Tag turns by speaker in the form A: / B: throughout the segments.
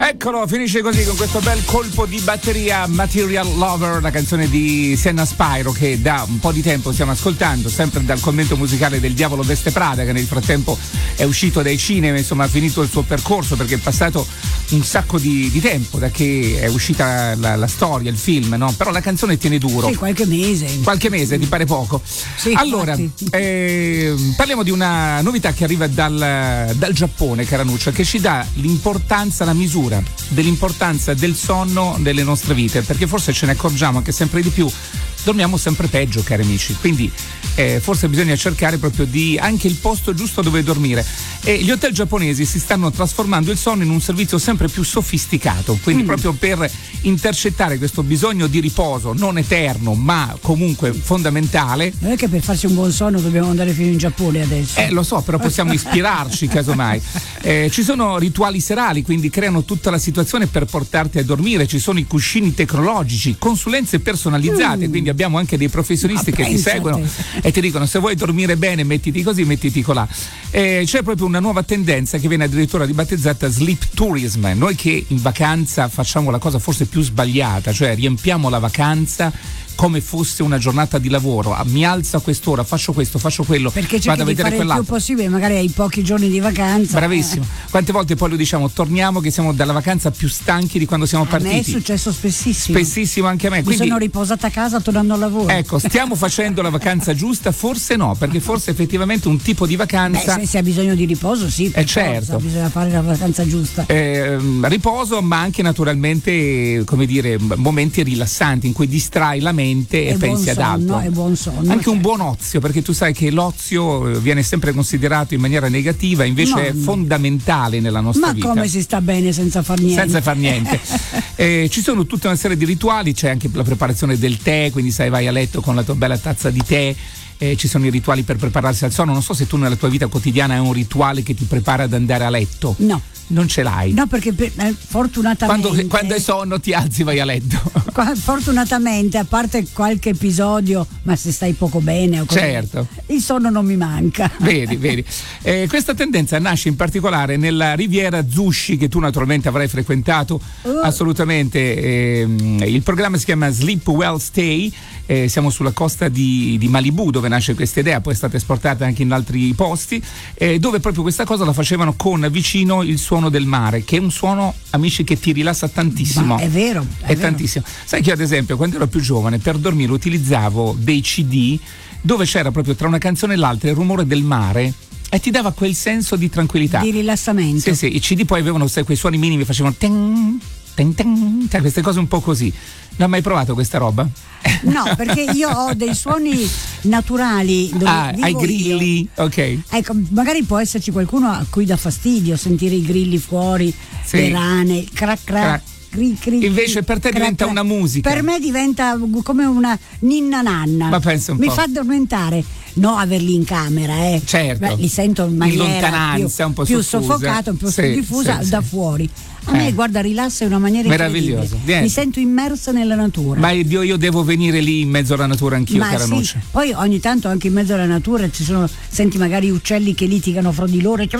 A: Eccolo, finisce così con questo bel colpo di batteria, Material Lover, la canzone di Sienna Spyro che da un po' di tempo stiamo ascoltando, sempre dal commento musicale del Diavolo Veste Prada, che nel frattempo è uscito dai cinema, insomma ha finito il suo percorso perché è passato un sacco di tempo da che è uscita la storia, il film, no? Però la canzone tiene duro.
B: Sì, qualche mese,
A: ti pare poco?
B: Sì,
A: allora, parliamo di una novità che arriva dal Giappone, Caranuccia, che ci dà l'importanza, la misura dell'importanza del sonno nelle nostre vite, perché forse ce ne accorgiamo che sempre di più dormiamo sempre peggio, cari amici, quindi forse bisogna cercare proprio anche il posto giusto dove dormire, e gli hotel giapponesi si stanno trasformando il sonno in un servizio sempre più sofisticato, quindi proprio per intercettare questo bisogno di riposo non eterno ma comunque fondamentale.
B: Non è che per farci un buon sonno dobbiamo andare fino in Giappone adesso.
A: Lo so, però possiamo ispirarci casomai. Ci sono rituali serali, quindi creano tutta la situazione per portarti a dormire, ci sono i cuscini tecnologici, consulenze personalizzate, quindi abbiamo anche dei professionisti che ti seguono e ti dicono: se vuoi dormire bene mettiti così, mettiti colà. C'è proprio una nuova tendenza che viene addirittura ribattezzata sleep tourism. Noi che in vacanza facciamo la cosa forse più sbagliata, cioè riempiamo la vacanza come fosse una giornata di lavoro, mi alzo a quest'ora, faccio questo, faccio quello,
B: perché
A: vado a
B: di
A: vedere
B: fare il più possibile, magari hai pochi giorni di vacanza.
A: Bravissimo. Quante volte poi lo diciamo, torniamo che siamo dalla vacanza più stanchi di quando siamo partiti.
B: A me è successo spessissimo
A: anche a me.
B: Mi sono riposata a casa tornando al lavoro.
A: Ecco, stiamo facendo la vacanza giusta? Forse no, perché forse effettivamente un tipo di vacanza,
B: se ha bisogno di riposo, sì,
A: certo,
B: bisogna fare la vacanza giusta.
A: Riposo, ma anche naturalmente, come dire, momenti rilassanti in cui distrai la mente e pensi ad altro.
B: E buon sonno.
A: Anche un buon ozio, perché tu sai che l'ozio viene sempre considerato in maniera negativa, invece è fondamentale nella nostra vita.
B: Ma come si sta bene senza far niente?
A: Senza far niente. Ci sono tutta una serie di rituali, c'è anche la preparazione del tè, quindi sai, vai a letto con la tua bella tazza di tè. Ci sono i rituali per prepararsi al sonno. Non so se tu nella tua vita quotidiana hai un rituale che ti prepara ad andare a letto.
B: No.
A: Non ce l'hai?
B: No, perché fortunatamente
A: quando hai sonno ti alzi, vai a letto.
B: Fortunatamente, a parte qualche episodio, ma se stai poco bene o così,
A: certo,
B: il sonno non mi manca.
A: Vedi. Questa tendenza nasce in particolare nella riviera Zushi, che tu naturalmente avrai frequentato assolutamente. Il programma si chiama Sleep Well Stay. Siamo sulla costa di Malibu, dove nasce questa idea, poi è stata esportata anche in altri posti, dove proprio questa cosa la facevano con vicino il suono del mare, che è un suono, amici, che ti rilassa tantissimo.
B: Ma è vero.
A: Tantissimo. Sai che io ad esempio quando ero più giovane per dormire utilizzavo dei CD dove c'era proprio tra una canzone e l'altra il rumore del mare e ti dava quel senso di tranquillità,
B: di rilassamento.
A: Sì, i CD poi avevano quei suoni minimi, facevano ten, ten, ten, cioè queste cose un po' così. Non hai mai provato questa roba?
B: No, perché io ho dei suoni naturali dove
A: hai grilli, ok.
B: Ecco, magari può esserci qualcuno a cui dà fastidio sentire i grilli fuori, le rane, crac crac.
A: Invece per te diventa una musica.
B: Per me diventa come una ninna nanna.
A: Ma pensa un po'.
B: Mi fa addormentare. No, averli in camera,
A: certo.
B: Beh, li sento in maniera
A: in lontananza, un po'
B: più
A: soffusa,
B: soffocato, un po' diffusa da fuori. A me, guarda, rilassa in una maniera
A: meravigliosa.
B: Mi sento immersa nella natura.
A: Ma io devo venire lì in mezzo alla natura anch'io, Caranuccia.
B: Sì. Poi ogni tanto anche in mezzo alla natura senti magari uccelli che litigano fra di loro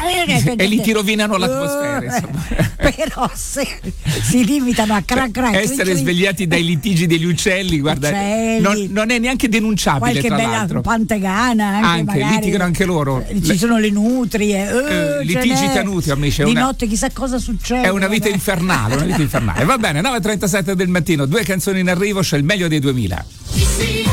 A: e li ti rovinano l'atmosfera.
B: Però se si limitano a crac crac,
A: essere svegliati dai litigi degli uccelli, guarda, non è neanche denunciabile.
B: Qualche
A: tra
B: bella
A: l'altro
B: pantegana anche
A: litigano anche loro.
B: Ci sono le nutrie,
A: litigi tra nutrie, amici,
B: di notte chissà cosa succede.
A: È una vita infernale, Va bene, 9:37 del mattino, 2 canzoni in arrivo, c'è il meglio dei 2000.